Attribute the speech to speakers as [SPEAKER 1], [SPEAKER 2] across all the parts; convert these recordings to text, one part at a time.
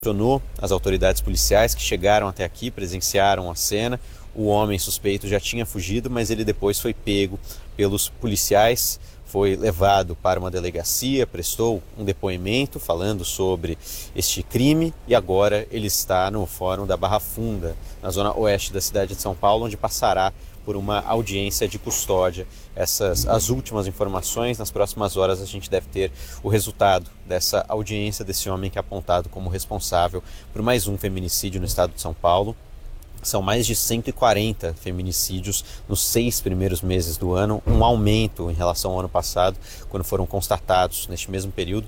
[SPEAKER 1] Acionou as autoridades policiais que chegaram até aqui, presenciaram a cena. O homem suspeito já tinha fugido, mas ele depois foi pego pelos policiais, foi levado para uma delegacia, prestou um depoimento falando sobre este crime e agora ele está no Fórum da Barra Funda, na zona oeste da cidade de São Paulo, onde passará por uma audiência de custódia. As últimas informações, nas próximas horas a gente deve ter o resultado dessa audiência desse homem que é apontado como responsável por mais um feminicídio no estado de São Paulo. São mais de 140 feminicídios nos 6 primeiros meses do ano, um aumento em relação ao ano passado, quando foram constatados, neste mesmo período,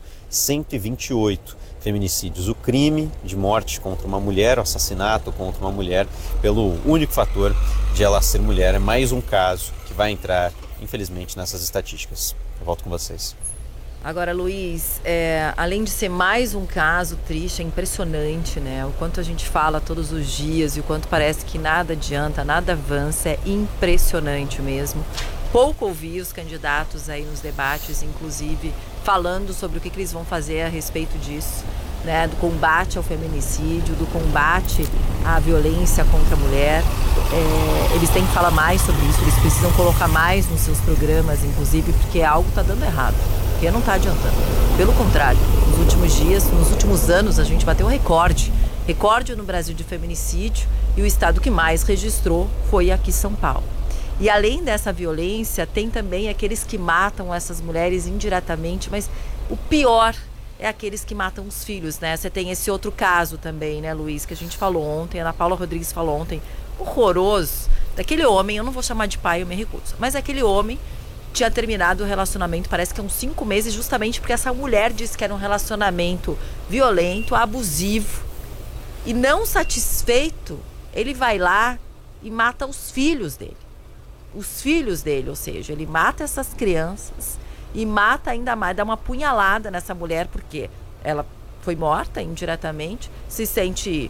[SPEAKER 1] 128 feminicídios. O crime de morte contra uma mulher, o assassinato contra uma mulher, pelo único fator de ela ser mulher, é mais um caso que vai entrar, infelizmente, nessas estatísticas. Eu volto com vocês.
[SPEAKER 2] Agora, Luiz, além de ser mais um caso triste, é impressionante, né? O quanto a gente fala todos os dias e o quanto parece que nada adianta, nada avança, é impressionante mesmo. Pouco ouvi os candidatos aí nos debates, inclusive, falando sobre o que eles vão fazer a respeito disso, né? Do combate ao feminicídio, do combate à violência contra a mulher. Eles têm que falar mais sobre isso, eles precisam colocar mais nos seus programas, inclusive, porque algo está dando errado. Porque não está adiantando. Pelo contrário, nos últimos dias, nos últimos anos, a gente bateu um recorde no Brasil de feminicídio, e o estado que mais registrou foi aqui São Paulo. E além dessa violência, tem também aqueles que matam essas mulheres indiretamente, mas o pior é aqueles que matam os filhos, né? Você tem esse outro caso também, né, Luiz, que a gente falou ontem, a Ana Paula Rodrigues falou ontem, horroroso, daquele homem, eu não vou chamar de pai, eu me recuso, mas aquele homem tinha terminado o relacionamento, parece que há uns 5 meses, justamente porque essa mulher disse que era um relacionamento violento, abusivo. E não satisfeito, ele vai lá e mata os filhos dele. Os filhos dele, ou seja, ele mata essas crianças e mata ainda mais, dá uma punhalada nessa mulher, porque ela foi morta indiretamente, se sente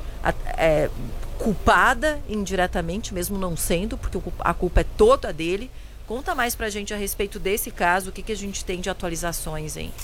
[SPEAKER 2] culpada indiretamente, mesmo não sendo, porque a culpa é toda dele. Conta mais pra gente a respeito desse caso, o que a gente tem de atualizações, hein?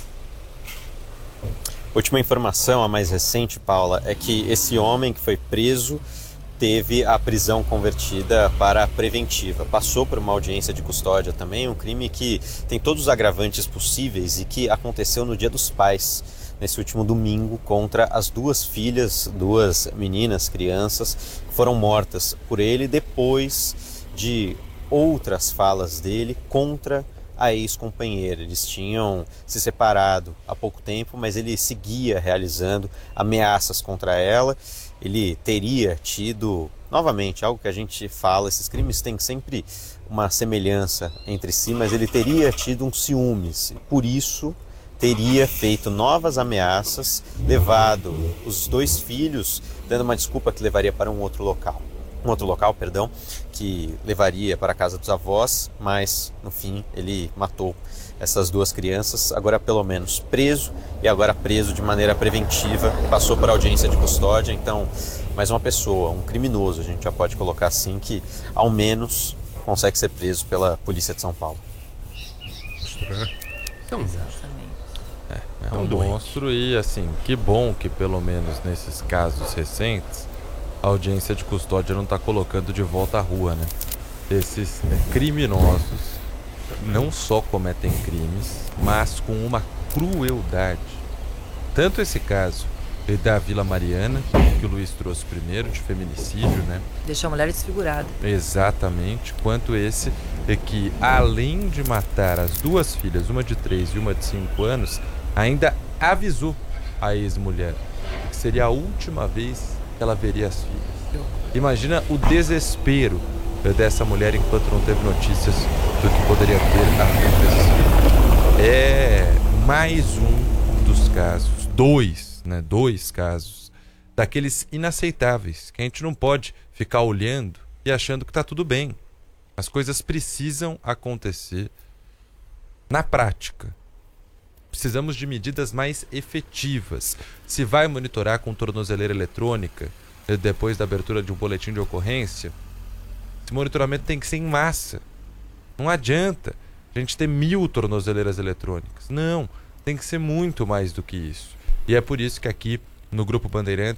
[SPEAKER 1] Última informação, a mais recente, Paula, é que esse homem que foi preso teve a prisão convertida para preventiva. Passou por uma audiência de custódia também, um crime que tem todos os agravantes possíveis e que aconteceu no Dia dos Pais, nesse último domingo, contra as 2 filhas, 2 meninas, crianças, que foram mortas por ele depois de outras falas dele contra a ex-companheira. Eles tinham se separado há pouco tempo, mas ele seguia realizando ameaças contra ela. Ele teria tido, novamente, algo que a gente fala, esses crimes têm sempre uma semelhança entre si, mas ele teria tido um ciúmes, por isso teria feito novas ameaças, levado os 2 filhos, dando uma desculpa que levaria para um outro local, que levaria para a casa dos avós, mas no fim ele matou essas 2 crianças, agora pelo menos preso, e agora preso de maneira preventiva, passou por audiência de custódia. Então, mais uma pessoa, um criminoso, a gente já pode colocar assim, que ao menos consegue ser preso pela Polícia de São Paulo.
[SPEAKER 3] Então,
[SPEAKER 2] Exatamente.
[SPEAKER 3] É um monstro, e assim, que bom que pelo menos nesses casos recentes a audiência de custódia não está colocando de volta à rua, né? Esses criminosos não só cometem crimes, mas com uma crueldade. Tanto esse caso da Vila Mariana, que o Luiz trouxe primeiro, de feminicídio, né?
[SPEAKER 2] Deixou a mulher desfigurada.
[SPEAKER 3] Exatamente, quanto esse que, além de matar as 2 filhas, uma de 3 e uma de 5 anos, ainda avisou a ex-mulher que seria a última vez que ela veria as filhas. Imagina o desespero dessa mulher enquanto não teve notícias do que poderia ter acontecido. É mais um dos casos, 2 casos, daqueles inaceitáveis, que a gente não pode ficar olhando e achando que está tudo bem. As coisas precisam acontecer na prática. Precisamos de medidas mais efetivas. Se vai monitorar com tornozeleira eletrônica depois da abertura de um boletim de ocorrência, esse monitoramento tem que ser em massa. Não adianta a gente ter 1000 tornozeleiras eletrônicas. Não, tem que ser muito mais do que isso. E é por isso que aqui no Grupo Bandeirantes.